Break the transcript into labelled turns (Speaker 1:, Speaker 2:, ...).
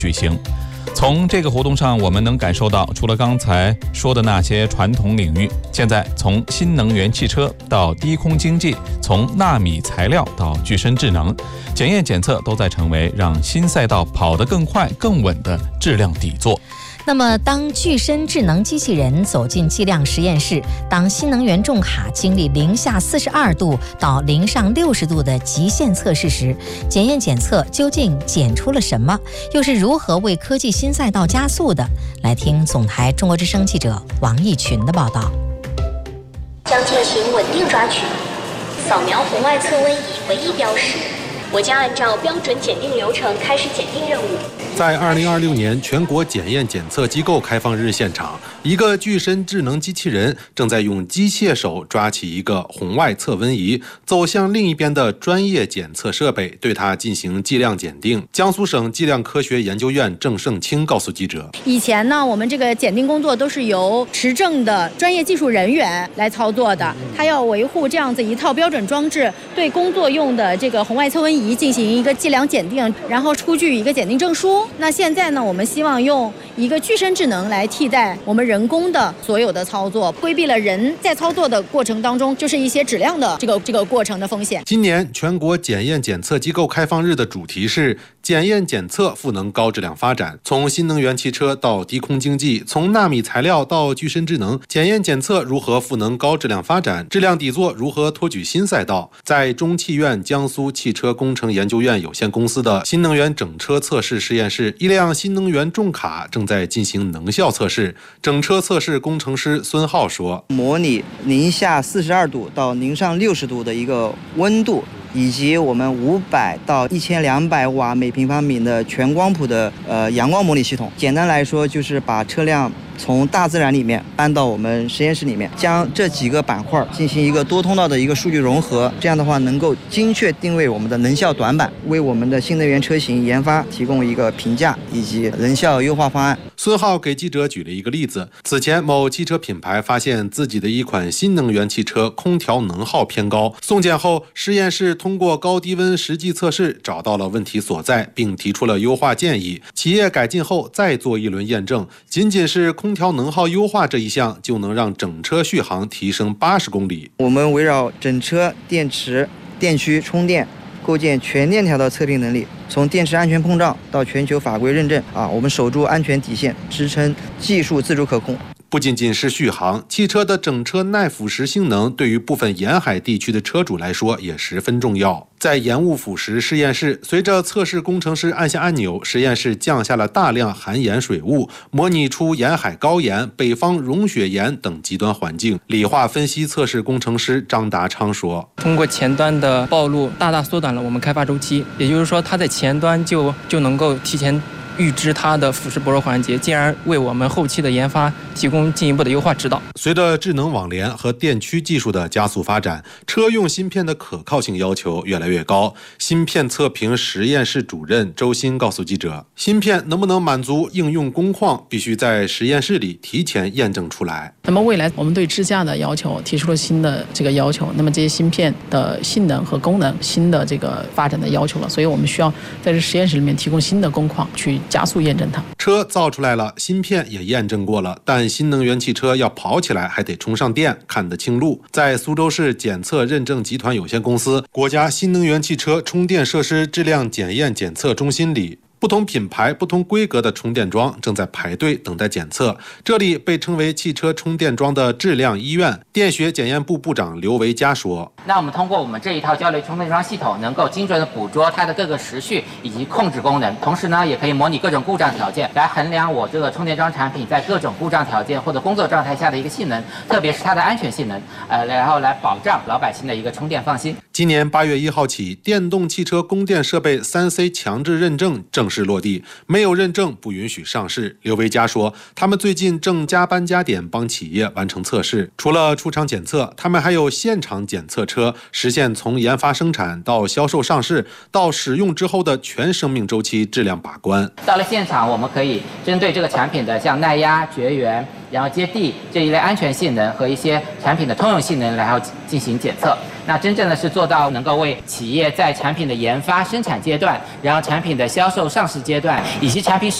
Speaker 1: 举行。从这个活动上，我们能感受到，除了刚才说的那些传统领域，现在从新能源汽车到低空经济，从纳米材料到具身智能，检验检测都在成为让新赛道跑得更快更稳的质量底座。
Speaker 2: 那么当具身智能机器人走进计量实验室，当新能源重卡经历零下42度到零上60度的极限测试时，检验检测究竟检出了什么，又是如何为科技新赛道加速的？来听总台中国之声记者王义群的报道。
Speaker 3: 将进行稳定抓取，扫描红外测温仪唯一标识。我将按照标准检定流程开始检定任务。
Speaker 4: 在2026年全国检验检测机构开放日现场，一个具身智能机器人正在用机械手抓起一个红外测温仪，走向另一边的专业检测设备，对它进行计量检定。江苏省计量科学研究院郑胜清告诉记者，
Speaker 5: 以前呢，我们这个检定工作都是由持证的专业技术人员来操作的，他要维护这样子一套标准装置，对工作用的这个红外测温仪进行一个计量检定，然后出具一个检定证书。那现在呢，我们希望用一个具身智能来替代我们人工的所有的操作，规避了人在操作的过程当中就是一些质量的这个过程的风险。
Speaker 4: 今年全国检验检测机构开放日的主题是检验检测赋能高质量发展，从新能源汽车到低空经济，从纳米材料到具身智能，检验检测如何赋能高质量发展，质量底座如何托举新赛道。在中汽院江苏汽车工程研究院有限公司的新能源整车测试实验室，一辆新能源重卡正在进行能效测试。整车测试工程师孙浩说，
Speaker 6: 模拟零下42度到零上60度的一个温度，以及我们500到1200瓦每平方米的全光谱的阳光模拟系统。简单来说，就是把车辆从大自然里面搬到我们实验室里面，将这几个板块进行一个多通道的一个数据融合，这样的话能够精确定位我们的能效短板，为我们的新能源车型研发提供一个评价以及能效优化方案。
Speaker 4: 孙浩给记者举了一个例子，此前某汽车品牌发现自己的一款新能源汽车空调能耗偏高，送检后实验室通过高低温实际测试找到了问题所在，并提出了优化建议。企业改进后再做一轮验证，仅仅是空调能耗优化这一项就能让整车续航提升80公里。
Speaker 6: 我们围绕整车、电池、电驱、充电构建全链条的测评能力，从电池安全碰撞到全球法规认证我们守住安全底线，支撑技术自主可控。
Speaker 4: 不仅仅是续航，汽车的整车耐腐蚀性能对于部分沿海地区的车主来说也十分重要。在盐雾腐蚀实验室，随着测试工程师按下按钮，实验室降下了大量含盐水雾，模拟出沿海高盐、北方融雪盐等极端环境。理化分析测试工程师张达昌说，
Speaker 7: 通过前端的暴露，大大缩短了我们开发周期，也就是说它在前端就能够提前预知它的腐蚀薄弱环节，进而为我们后期的研发提供进一步的优化指导。
Speaker 4: 随着智能网联和电驱技术的加速发展，车用芯片的可靠性要求越来越高。芯片测评实验室主任周鑫告诉记者，芯片能不能满足应用工况，必须在实验室里提前验证出来。
Speaker 8: 那么未来我们对支架的要求提出了新的这个要求，那么这些芯片的性能和功能新的这个发展的要求了，所以我们需要在这实验室里面提供新的工况去加速验证它。
Speaker 4: 车造出来了，芯片也验证过了，但新能源汽车要跑起来还得充上电，看得清路。在苏州市检测认证集团有限公司国家新能源汽车充电设施质量检验检测中心里，不同品牌、不同规格的充电桩正在排队等待检测。这里被称为汽车充电桩的质量医院。电学检验部部长刘维佳说，
Speaker 9: 那我们通过我们这一套交流充电桩系统，能够精准的捕捉它的各个时序以及控制功能，同时呢，也可以模拟各种故障条件，来衡量我这个充电桩产品在各种故障条件或者工作状态下的一个性能，特别是它的安全性能，然后来保障老百姓的一个充电放心。
Speaker 4: 今年8月1号起，电动汽车供电设备3C 强制认证正式落地，没有认证不允许上市。刘维佳说，他们最近正加班加点帮企业完成测试，除了出厂检测，他们还有现场检测车，实现从研发生产到销售上市到使用之后的全生命周期质量把关。
Speaker 9: 到了现场，我们可以针对这个产品的像耐压、绝缘，然后接地这一类安全性能和一些产品的通用性能，然后进行检测。 那真正的是做到能够为企业在产品的研发、生产阶段，然后产品的销售、上市阶段，以及产品